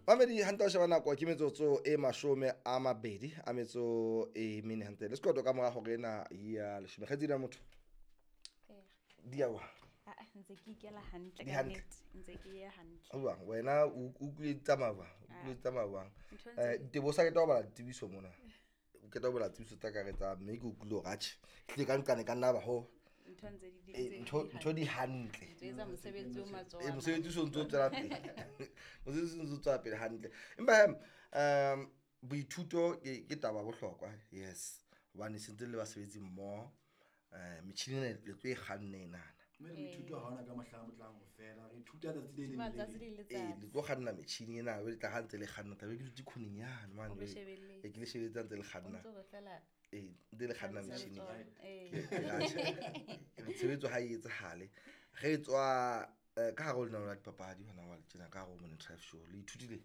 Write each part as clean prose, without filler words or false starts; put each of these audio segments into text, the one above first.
Mamedi hanta sheba nako ke metsotso e 20 a metso e mene hantle le sekoto ka mora hore na ya leshome kgetsi na motho diawa ntse ke ikela hantle Di ka hantle. nnete ntse ke ye hantle uwa wena o kuetsa mabang tebo sa ke ta bala tibiso mona ke ta bala tibiso tsa karetsa mme ke utlwe gatshi hle ka nkane ka nna ba ho ntho ntse di ntho di hantle ntse etsa mosebetsi o matsoho mosebetsi o ntso tswela pele mosebetsi o ntso tswela pele hantle empa boithuto ke taba bohlokwa yes hobane sentse le basebetsi mmoho metjhini ne le tlo e kganne nana mme ithuta ha ona ka mahlang botlang ho fela re ithuta tsatsi le matsatsi leng le le tlo kganna metjhini ena o tla gantse le kganna tabe ke dutse khoning yana man O shebelletse. ke le shebetsa ntse le kganna ntse re fela ntse le kganna metjhini eh tshebetso ha e etsahale ge etswa ka hare ho lena la dipapadi hona wa le tjena ka hare ho Money Drive Show le ithutile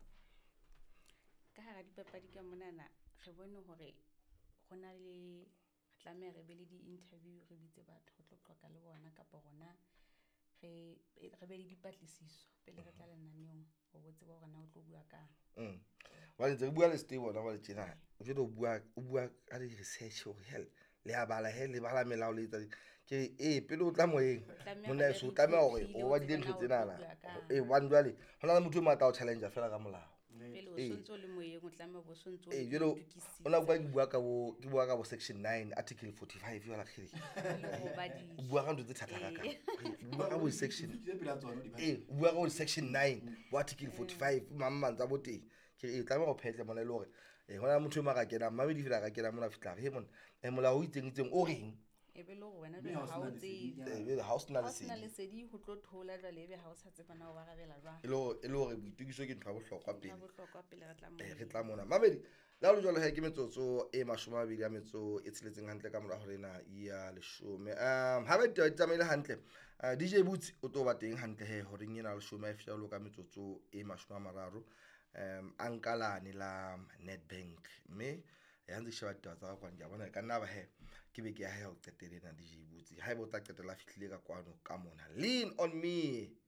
ka hara dipapadi ka monana re bone hore gona le re tlameha re be le di-interview re bitse batho go tlo qoqa le bona kapa rona re be le dipatlisiso pele re tla lenaneong go botse ba rona o tlo bua ka wa ntse re bua le stay bona wa le tjena o jwe o bua ka di research hore hell le a bala le bala melao le etsa ke pele o tla moeng monna so tlameha hore o wa di ntho tsena na one jwale hona le motho o matla o challenger fela ka molao pele o sontso le moyeng o tlameha bo sontso jelo ona bua ka bo section 9 article 45 wala khiri o bua ka ntho tse thata ka bua ka bo section bua ka bo section 9 bo article 45 mamma tsa boteng ke tlameha go phetle mona le hore hona motho o maka kena Mamedi fela ka kena mona fitla he mona molao o itseng o reng e be le go wena ha o tse the house na le sedi ho tlo thola jwale ebe ha o sa tseba na o barabela jwang e le hore boitukiso ke ntho ya bohlokwa pele ha bohlokwa pele re tla mona Mamedi la lo jwalo he ke metsotso e 20 a metso e tsheletseng hantle ka mora hore na ya leshome ha ba tsamaile hantle DJ Boots o to ba teng hantle he hore nyena leshome a fihla lo ka metsotso e 30 ankalane la Nedbank mme ya ntse sheba taba tsa kwa nja bona ka nna ba he ke be ke ya he o qetelena DJ Boots ha e botsa qetela fihlile ka kwano ka mona lean on me